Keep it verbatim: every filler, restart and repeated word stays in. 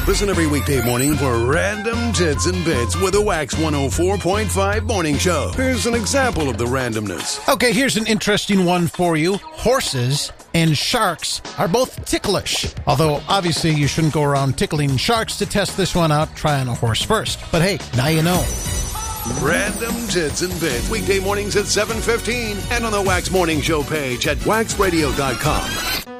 Listen every weekday morning for Random Tits and Bits with the Wax one oh four point five Morning Show. Here's an example of the randomness. Okay, here's an interesting one for you. Horses and sharks are both ticklish. Although, obviously, you shouldn't go around tickling sharks. To test this one out, try on a horse first. But hey, now you know. Random Tits and Bits, weekday mornings at seven fifteen and on the Wax Morning Show page at wax radio dot com.